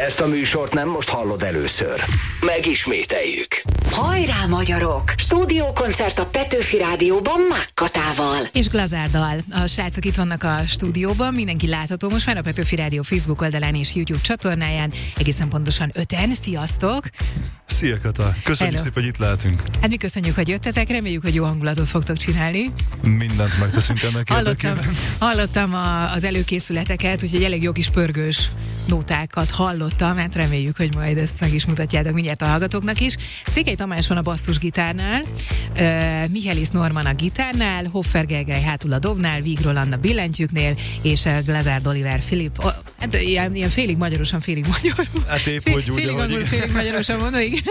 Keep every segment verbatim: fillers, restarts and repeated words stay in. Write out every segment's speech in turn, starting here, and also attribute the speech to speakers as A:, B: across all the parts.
A: ezt a műsort nem most hallod először. Megismételjük.
B: Hajrá, magyarok! Stúdiókoncert a Petőfi Rádióban Mákkatával.
C: És Glazárdal. A srácok itt vannak a stúdióban, mindenki látható most már a Petőfi Rádió Facebook oldalán és YouTube csatornáján, egészen pontosan öten. Sziasztok!
D: Szia, Kata! Köszönjük
C: Hello.
D: szépen, hogy itt lehetünk.
C: Hát mi köszönjük, hogy jöttetek, reméljük, hogy jó hangulatot fogtok csinálni.
D: Mindent megteszünk ennek
C: Hallottam,
D: érdekében.
C: hallottam a, az előkészületeket, úgyhogy elég jó kis pörgős nótákat hallottam, hát reméljük, hogy majd ezt meg is mutatjátok mindjárt a hallgatóknak is. Székely Tamás van a basszusgitárnál, uh, Michelis Norman a gitárnál, Hoffer Gergely hátul a dobnál, Víg Roland a billentyűknél, és uh, Glazárd Oliver Filip, oh, hát ilyen, ilyen félig magyarosan, félig magyarul.
D: Hát épp
C: Fél,
D: hogy úgy,
C: félig
D: ahogy
C: angol, félig magyarosan mondom, igen.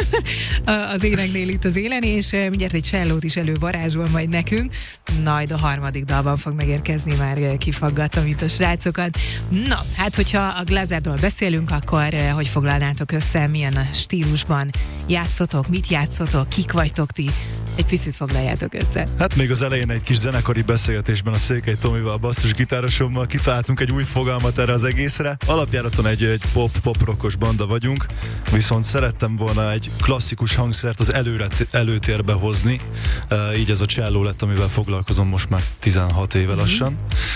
C: Az éneknél itt az élen, és uh, mindjárt egy csellót is elővarázsol majd nekünk. Majd a harmadik dalban fog megérkezni, már uh, kifaggattam itt a srácokat. Na, hát hogyha a Glazárdról beszélünk, akkor uh, hogy foglalnátok össze, milyen a stílusban játszotok, mit játszotok, kik vagytok ti? Egy picit foglaljátok össze.
D: Hát még az elején egy kis zenekari beszélgetésben a Székely Tomival, a basszusgitárosommal kitaláltunk egy új fogalmat erre az egészre. Alapjáraton egy, egy pop-pop-rockos banda vagyunk, viszont szerettem volna egy klasszikus hangszert az előre, előtérbe hozni. Uh, így ez a cselló lett, amivel foglalkozom most már tizenhat éve lassan.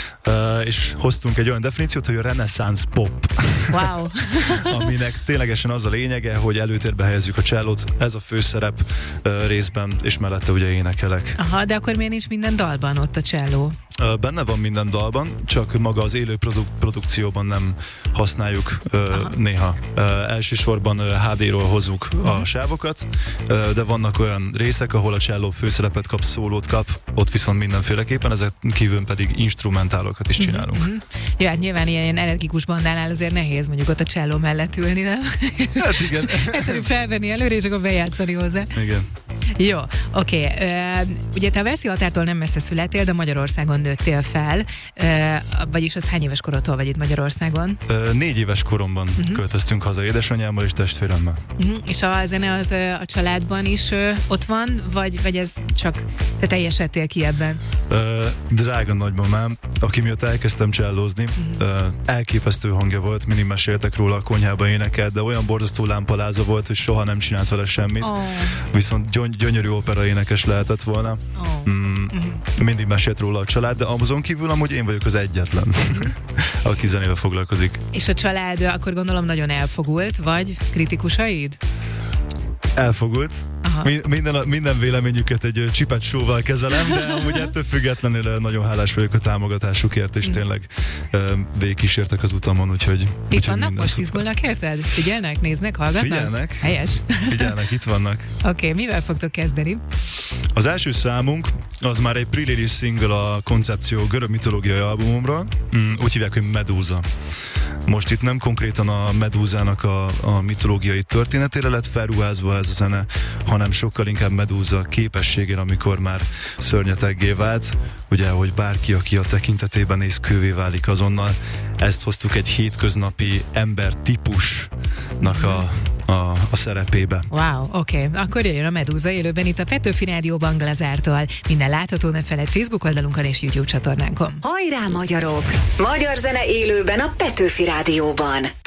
D: Uh, és hoztunk egy olyan definíciót, hogy a reneszánsz pop.
C: Wow.
D: Aminek ténylegesen az a lényege, hogy előtérbe helyezzük a csellót, ez a főszerep uh, részben, és mellette ugye énekelek.
C: Aha, de akkor miért nincs minden dalban ott a cselló?
D: Uh, benne van minden dalban, csak maga az élő produ- produkcióban nem használjuk uh, néha. Uh, elsősorban uh, há dé-ról hozzuk uh-huh. a sávokat, uh, de vannak olyan részek, ahol a cselló főszerepet kap, szólót kap, ott viszont mindenféleképpen, ezek kívül pedig instrumentálokat is csinálunk.
C: Uh-huh. Jó, hát nyilván ilyen, ilyen energikus bandánál azért nehéz mondjuk ott a cselló mellett ülni, nem?
D: Hát igen.
C: Egyszerű felvenni előre, és akkor bejátszani hozzá.
D: Igen.
C: Jó, oké. Okay. Uh, ugye te a Veszi határtól nem messze születtél, de Magyarországon nőttél fel. Uh, vagyis az hány éves korodtól vagy itt Magyarországon?
D: Uh, négy éves koromban uh-huh. költöztünk haza édesanyámmal és testvéremmel.
C: Uh-huh. És a zene az uh, a családban is uh, ott van, vagy, vagy ez csak te teljesedtél ki ebben?
D: Uh, drága nagymamám, aki miatt elkezdtem csellózni, uh-huh. uh, elképesztő hangja volt, mindig meséltek róla, a konyhába énekelt, de olyan borzasztó lámpaláza volt, hogy soha nem csinált vele semmit. Oh. Viszont gyöny- gyönyörű opera énekes lehetett volna. Oh. Mm, uh-huh. Mindig mesélt róla a család, de azon kívül amúgy én vagyok az egyetlen, uh-huh. aki zenével foglalkozik.
C: És a család akkor gondolom nagyon elfogult, vagy kritikusaid?
D: Elfogult. Mi, minden, minden véleményüket egy csipet sóval kezelem, de amúgy ettől függetlenül nagyon hálás vagyok a támogatásukért, és tényleg végigkísértek az utamon, úgyhogy...
C: Itt úgyhogy vannak most, izgulnak érted? Figyelnek, néznek, hallgatnak?
D: Figyelnek.
C: Helyes.
D: Figyelnek, itt vannak.
C: Oké, okay, mivel fogtok kezdeni?
D: Az első számunk az már egy pre-release single a koncepció görög mitológiai albumomról, úgy hívják, hogy Medúza. Most itt nem konkrétan a Medúzának a, a mitológiai történetére lett felruházva ez a zene, hanem sokkal inkább Medúza képességén, amikor már szörnyeteggé vált, ugye, hogy bárki, aki a tekintetében néz, kővé válik azonnal. Ezt hoztuk egy hétköznapi ember típusnak a, a, a szerepébe.
C: Wow, oké. Okay. Akkor jöjjön a Medúza élőben itt a Petőfi Rádióban Glazárdtól. Minden látható, ne feledd Facebook oldalunkon és YouTube csatornánkon.
B: Hajrá, magyarok! Magyar zene élőben a Petőfi Rádióban.